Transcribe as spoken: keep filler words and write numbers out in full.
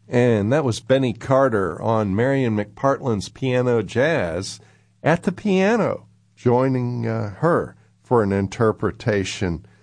And that was Benny Carter on Marion McPartland's Piano Jazz at the piano, joining uh, her for an interpretation